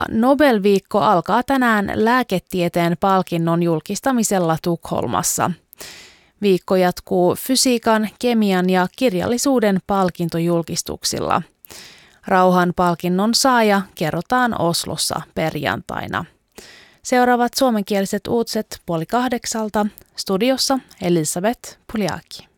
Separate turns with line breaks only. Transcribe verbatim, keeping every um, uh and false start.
Nobel-viikko alkaa tänään lääketieteen palkinnon julkistamisella Tukholmassa. Viikko jatkuu fysiikan, kemian ja kirjallisuuden palkintojulkistuksilla. Rauhan palkinnon saaja kerrotaan Oslossa perjantaina. Seuraavat suomenkieliset uutiset puoli kahdeksalta. Studiossa Elisabeth Puljaki.